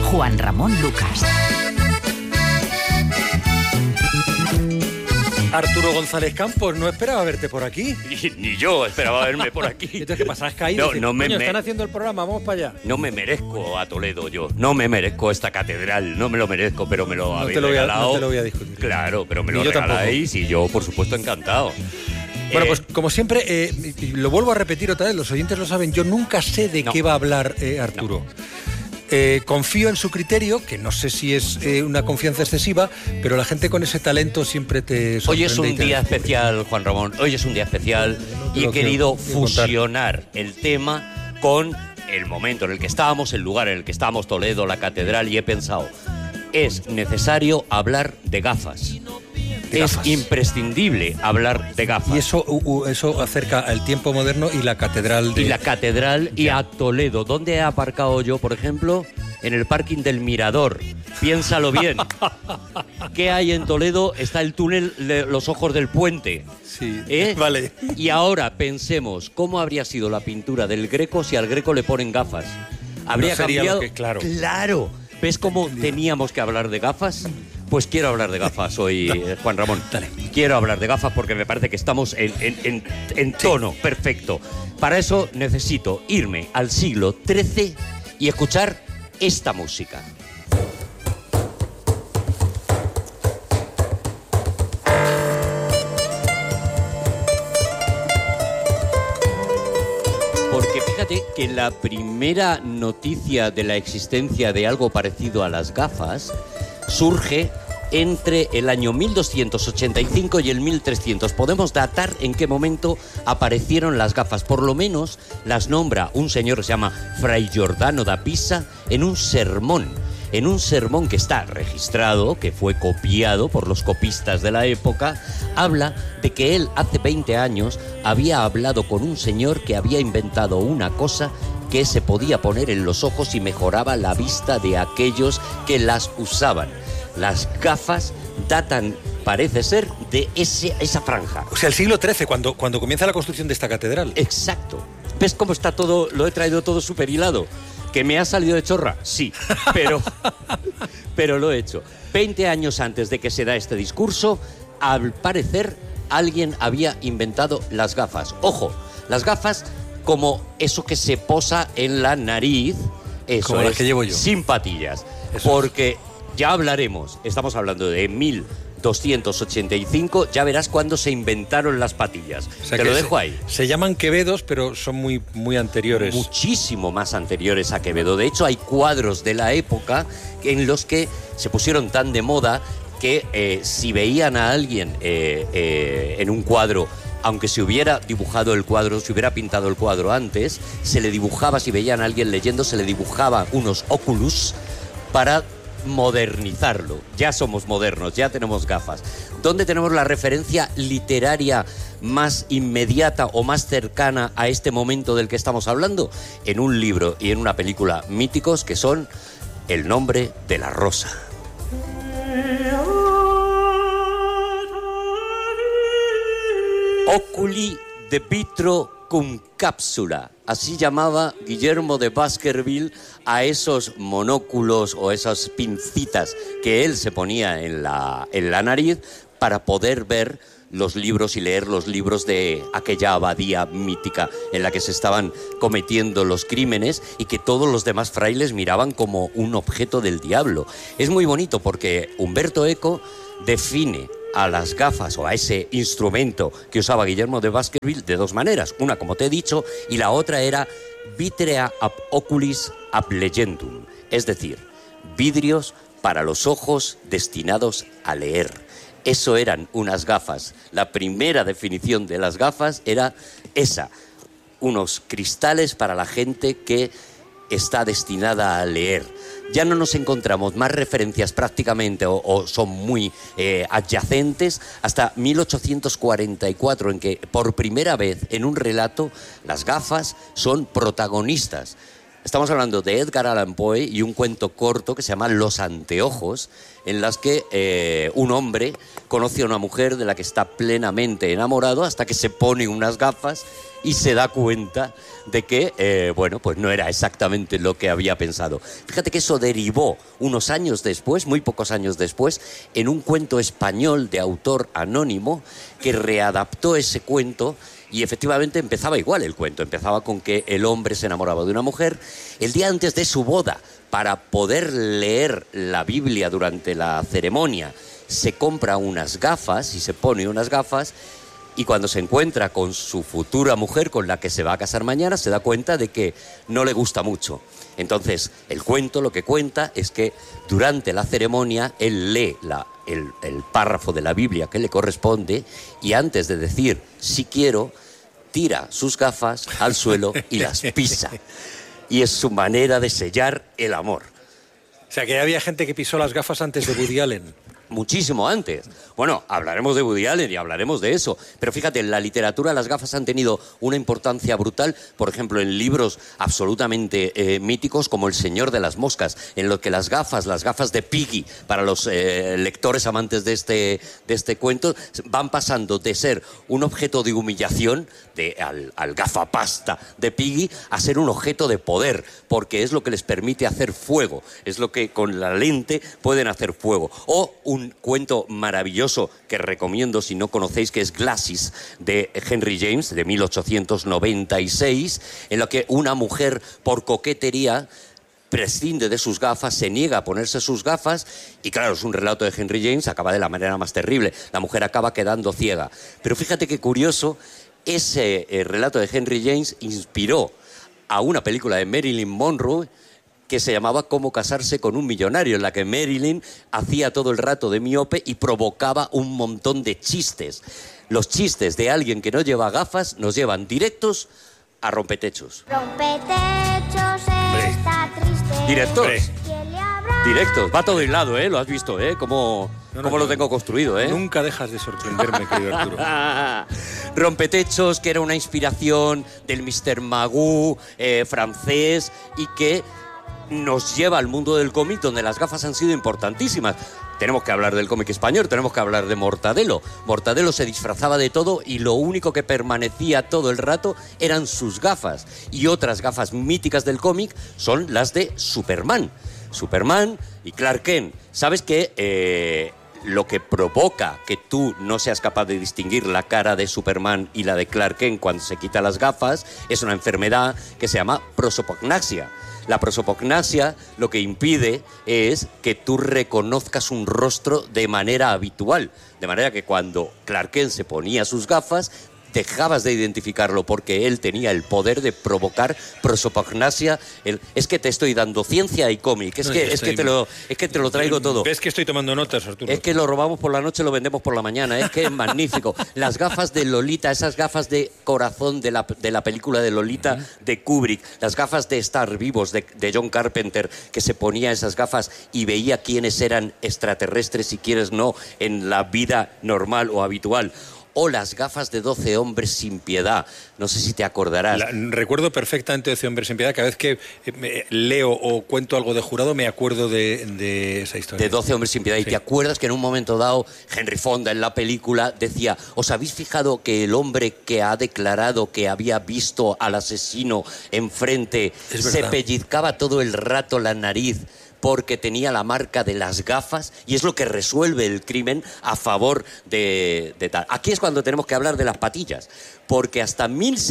Juan Ramón Lucas. Arturo González Campos, no esperaba verte por aquí. Ni yo esperaba verme por aquí. Entonces, ¿qué pasa? ¿Has caído? Están haciendo el programa, vamos para allá. No me merezco a Toledo yo. No me merezco esta catedral. No me lo merezco, pero me lo habéis regalado. No te lo voy a discutir. Claro, pero me lo regaláis y yo, por supuesto, encantado. Bueno, pues como siempre, lo vuelvo a repetir otra vez, los oyentes lo saben, yo nunca sé de qué va a hablar Arturo. Confío en su criterio, que no sé si es una confianza excesiva, pero la gente con ese talento siempre te sorprende. Hoy es un día especial, Juan Ramón. Hoy es un día especial y he querido fusionar el tema con el momento en el que estábamos, el lugar en el que estábamos, Toledo, la catedral, y he pensado, es necesario hablar de gafas. Es imprescindible hablar de gafas. Y eso acerca al tiempo moderno y la catedral de... Y la catedral y a Toledo. ¿Dónde he aparcado yo, por ejemplo? En el parking del Mirador. Piénsalo bien. ¿Qué hay en Toledo? Está el túnel de los Ojos del Puente. Sí, vale. Y ahora pensemos, ¿cómo habría sido la pintura del Greco si al Greco le ponen gafas? ¿Habría cambiado? Claro. ¿Ves cómo teníamos que hablar de gafas? Pues quiero hablar de gafas hoy, Juan Ramón. Dale. Quiero hablar de gafas porque me parece que estamos en tono perfecto. Para eso necesito irme al siglo XIII y escuchar esta música. Porque fíjate que la primera noticia de la existencia de algo parecido a las gafas surge entre el año 1285 y el 1300. Podemos datar en qué momento aparecieron las gafas. Por lo menos las nombra un señor que se llama Fray Giordano da Pisa en un sermón que está registrado, que fue copiado por los copistas de la época. Habla de que él hace 20 años había hablado con un señor que había inventado una cosa que se podía poner en los ojos y mejoraba la vista de aquellos que las usaban. Las gafas datan, parece ser, de esa franja. O sea, el siglo XIII, cuando comienza la construcción de esta catedral. Exacto. ¿Ves cómo está todo? Lo he traído todo súper hilado. ¿Que me ha salido de chorra? Sí, pero lo he hecho. 20 años antes de que se da este discurso, al parecer, alguien había inventado las gafas. Ojo, las gafas como eso que se posa en la nariz, eso como las que llevo yo. Sin patillas. Eso porque ya hablaremos, estamos hablando de 1285, ya verás cuándo se inventaron las patillas. O sea, te lo dejo ahí. Se llaman Quevedos, pero son muy, muy anteriores. Muchísimo más anteriores a Quevedo. De hecho, hay cuadros de la época en los que se pusieron tan de moda que si veían a alguien en un cuadro, aunque se hubiera dibujado el cuadro, se hubiera pintado el cuadro antes, se le dibujaba, si veían a alguien leyendo, se le dibujaba unos óculos para modernizarlo. Ya somos modernos, ya tenemos gafas. ¿Dónde tenemos la referencia literaria más inmediata o más cercana a este momento del que estamos hablando? En un libro y en una película míticos que son El nombre de la rosa. Oculi de vitro cum cápsula. Así llamaba Guillermo de Baskerville a esos monóculos o esas pincitas que él se ponía en la nariz para poder ver los libros y leer los libros de aquella abadía mítica en la que se estaban cometiendo los crímenes y que todos los demás frailes miraban como un objeto del diablo. Es muy bonito porque Umberto Eco define a las gafas o a ese instrumento que usaba Guillermo de Baskerville de dos maneras. Una, como te he dicho, y la otra era vitrea ab oculis ab legendum, es decir, vidrios para los ojos destinados a leer. Eso eran unas gafas. La primera definición de las gafas era esa, unos cristales para la gente que está destinada a leer. Ya no nos encontramos más referencias prácticamente o son muy adyacentes hasta 1844, en que por primera vez en un relato las gafas son protagonistas. Estamos hablando de Edgar Allan Poe y un cuento corto que se llama Los anteojos, en las que un hombre conoce a una mujer de la que está plenamente enamorado hasta que se pone unas gafas y se da cuenta de que, pues no era exactamente lo que había pensado. Fíjate que eso derivó unos años después, muy pocos años después, en un cuento español de autor anónimo que readaptó ese cuento. Y efectivamente empezaba igual el cuento, empezaba con que el hombre se enamoraba de una mujer el día antes de su boda. Para poder leer la Biblia durante la ceremonia, se compra unas gafas y se pone unas gafas, y cuando se encuentra con su futura mujer, con la que se va a casar mañana, se da cuenta de que no le gusta mucho. Entonces, el cuento lo que cuenta es que durante la ceremonia él lee el párrafo de la Biblia que le corresponde y antes de decir "sí quiero", tira sus gafas al suelo y las pisa. Y es su manera de sellar el amor. O sea, que había gente que pisó las gafas antes de Woody Allen. Muchísimo antes. Bueno, hablaremos de Woody Allen y hablaremos de eso. Pero fíjate, en la literatura las gafas han tenido una importancia brutal, por ejemplo, en libros absolutamente míticos como El Señor de las Moscas, en lo que las gafas de Piggy, para los lectores amantes de este cuento, van pasando de ser un objeto de humillación al gafapasta de Piggy a ser un objeto de poder, porque es lo que les permite hacer fuego, es lo que con la lente pueden hacer fuego. O un cuento maravilloso que recomiendo si no conocéis, que es Glasses, de Henry James, de 1896, en lo que una mujer, por coquetería, prescinde de sus gafas, se niega a ponerse sus gafas y claro, es un relato de Henry James, acaba de la manera más terrible. La mujer acaba quedando ciega. Pero fíjate qué curioso, ese relato de Henry James inspiró a una película de Marilyn Monroe que se llamaba Cómo casarse con un millonario, en la que Marilyn hacía todo el rato de miope y provocaba un montón de chistes. Los chistes de alguien que no lleva gafas nos llevan directos a rompetechos. Rompetechos está triste. Directos. ¿Quién le habrá? Directos. Va todo hilado, ¿eh? Lo has visto, ¿eh? Cómo lo tengo construido, ¿eh? Nunca dejas de sorprenderme, querido Arturo. Rompetechos, que era una inspiración del Mr. Magoo francés y que nos lleva al mundo del cómic, donde las gafas han sido importantísimas. Tenemos que hablar del cómic español, tenemos que hablar de Mortadelo. Mortadelo se disfrazaba de todo y lo único que permanecía todo el rato eran sus gafas. Y otras gafas míticas del cómic son las de Superman. Superman y Clark Kent. ¿Sabes qué? Lo que provoca que tú no seas capaz de distinguir la cara de Superman y la de Clark Kent cuando se quita las gafas es una enfermedad que se llama prosopagnosia. La prosopagnosia lo que impide es que tú reconozcas un rostro de manera habitual. De manera que cuando Clark Kent se ponía sus gafas, dejabas de identificarlo porque él tenía el poder de provocar prosopagnosia. Es que te estoy dando ciencia y cómic, es que te lo traigo todo. ¿Ves que estoy tomando notas, Arturo? Es que lo robamos por la noche y lo vendemos por la mañana, es que es magnífico. Las gafas de Lolita, esas gafas de corazón de la película de Lolita de Kubrick, las gafas de Estar Vivos de John Carpenter, que se ponía esas gafas y veía quiénes eran extraterrestres y quiénes no en la vida normal o habitual. O las gafas de 12 hombres sin piedad. No sé si te acordarás. Recuerdo perfectamente 12 hombres sin piedad. Cada vez que leo o cuento algo de Jurado me acuerdo de esa historia. De 12 hombres sin piedad. Sí. Y te acuerdas que en un momento dado Henry Fonda en la película decía: ¿os habéis fijado que el hombre que ha declarado que había visto al asesino enfrente se pellizcaba todo el rato la nariz porque tenía la marca de las gafas? Y es lo que resuelve el crimen a favor de tal. Aquí es cuando tenemos que hablar de las patillas, porque hasta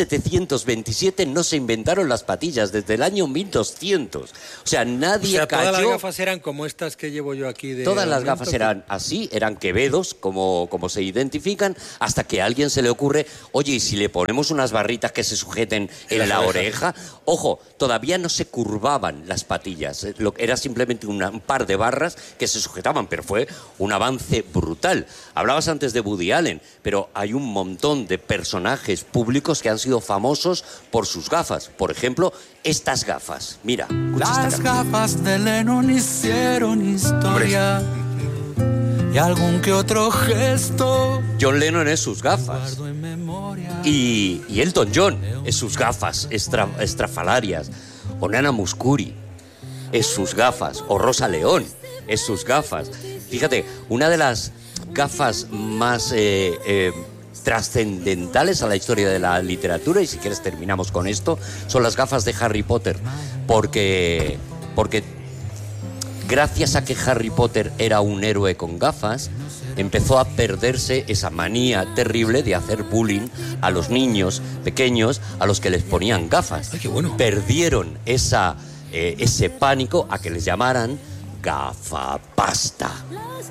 1727 no se inventaron las patillas, desde el año 1200. O sea, nadie cayó. Todas las gafas eran como estas que llevo yo aquí. Todas las gafas eran así, eran Quevedos, como se identifican, hasta que a alguien se le ocurre: oye, ¿y si le ponemos unas barritas que se sujeten en la oreja? Ojo, todavía no se curvaban las patillas, era simplemente un par de barras que se sujetaban, pero fue un avance brutal. Hablabas antes de Woody Allen, pero hay un montón de personajes públicos que han sido famosos por sus gafas. Por ejemplo, estas gafas. Mira, las gafas de Lennon hicieron historia. Y algún que otro gesto. John Lennon es sus gafas. Y Elton John es sus gafas estrafalarias. o Nana Mouskouri es sus gafas, o Rosa León es sus gafas. Fíjate, una de las gafas más trascendentales a la historia de la literatura, y si quieres terminamos con esto, son las gafas de Harry Potter, porque gracias a que Harry Potter era un héroe con gafas, empezó a perderse esa manía terrible de hacer bullying a los niños pequeños a los que les ponían gafas. Ay, qué bueno. Perdieron ese pánico a que les llamaran gafapasta.